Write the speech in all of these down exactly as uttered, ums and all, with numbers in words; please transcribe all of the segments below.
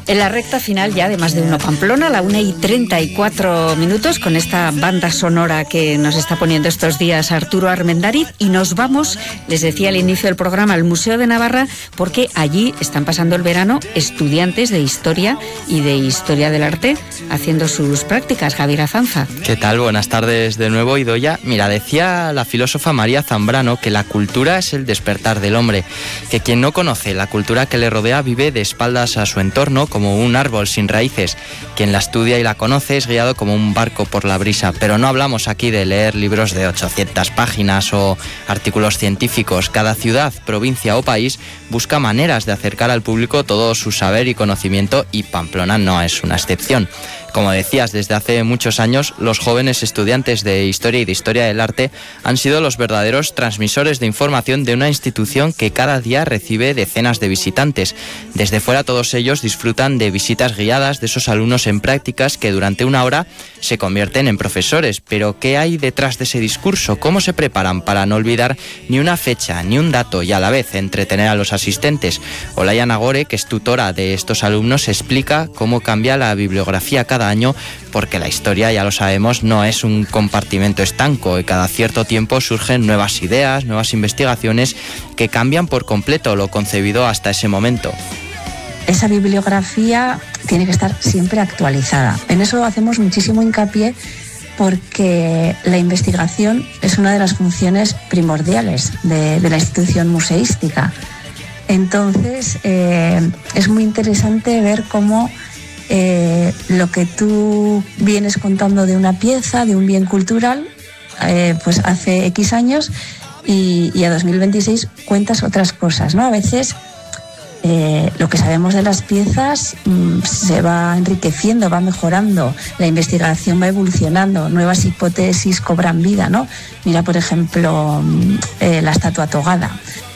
En la recta final ya de Más de Uno Pamplona, a la una y treinta y cuatro minutos, con esta banda sonora que nos está poniendo estos días Arturo Armendáriz, y nos vamos, les decía al inicio del programa, al Museo de Navarra, porque allí están pasando el verano estudiantes de Historia y de Historia del Arte haciendo sus prácticas. Javier Azanza. ¿Qué tal? Buenas tardes de nuevo, Idoia. Mira, decía la filósofa María Zambrano que la cultura es el despertar del hombre, que quien no conoce la cultura que le rodea vive de espaldas a su entorno como un árbol sin raíces. Quien la estudia y la conoce es guiado como un barco por la brisa. Pero no hablamos aquí de leer libros de ochocientas páginas o artículos científicos. Cada ciudad, provincia o país busca maneras de acercar al público todo su saber y conocimiento, y Pamplona no es una excepción. Como decías, desde hace muchos años, los jóvenes estudiantes de Historia y de Historia del Arte han sido los verdaderos transmisores de información de una institución que cada día recibe decenas de visitantes. Desde fuera, todos ellos disfrutan de visitas guiadas de esos alumnos en prácticas que durante una hora se convierten en profesores. Pero, ¿qué hay detrás de ese discurso? ¿Cómo se preparan para no olvidar ni una fecha, ni un dato, y a la vez entretener a los asistentes? Olaya Nagore, que es tutora de estos alumnos, explica cómo cambia la bibliografía cada año, porque la historia, ya lo sabemos, no es un compartimento estanco, y cada cierto tiempo surgen nuevas ideas, nuevas investigaciones que cambian por completo lo concebido hasta ese momento. Esa bibliografía tiene que estar siempre actualizada. En eso hacemos muchísimo hincapié, porque la investigación es una de las funciones primordiales de, de la institución museística. Entonces, eh, es muy interesante ver cómo Eh, lo que tú vienes contando de una pieza, de un bien cultural, eh, pues hace X años y, y a dos mil veintiséis cuentas otras cosas, ¿no? A veces eh, lo que sabemos de las piezas mmm, se va enriqueciendo, va mejorando, la investigación va evolucionando, nuevas hipótesis cobran vida, ¿no? Mira, por ejemplo, eh, la estatua togada.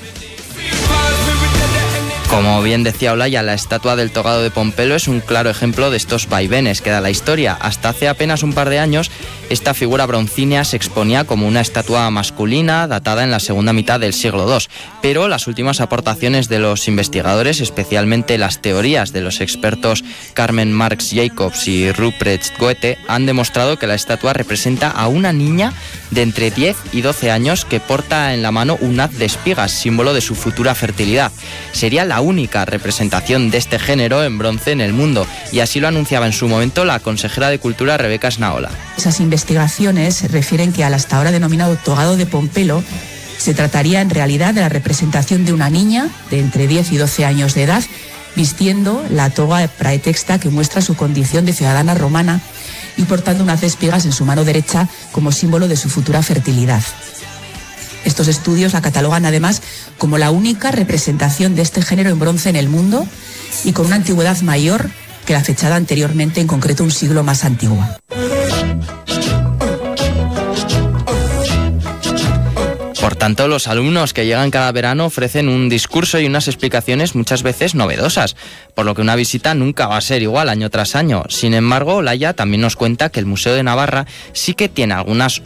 Como bien decía Olaya, la estatua del Togado de Pompelo es un claro ejemplo de estos vaivenes que da la historia. Hasta hace apenas un par de años, esta figura broncínea se exponía como una estatua masculina datada en la segunda mitad del siglo segundo. Pero las últimas aportaciones de los investigadores, especialmente las teorías de los expertos Carmen Marx Jacobs y Ruprecht Goethe, han demostrado que la estatua representa a una niña de entre diez y doce años que porta en la mano un haz de espigas, símbolo de su futura fertilidad. Sería la única representación de este género en bronce en el mundo, y así lo anunciaba en su momento la consejera de Cultura, Rebeca Snaola. Esas investigaciones refieren que al hasta ahora denominado Togado de Pompelo se trataría en realidad de la representación de una niña de entre diez y doce años de edad vistiendo la toga praetexta que muestra su condición de ciudadana romana y portando un haz de espigas en su mano derecha como símbolo de su futura fertilidad. Estos estudios la catalogan además como la única representación de este género en bronce en el mundo y con una antigüedad mayor que la fechada anteriormente, en concreto un siglo más antigua. Por tanto, los alumnos que llegan cada verano ofrecen un discurso y unas explicaciones muchas veces novedosas, por lo que una visita nunca va a ser igual año tras año. Sin embargo, Olaya también nos cuenta que el Museo de Navarra sí que tiene algunas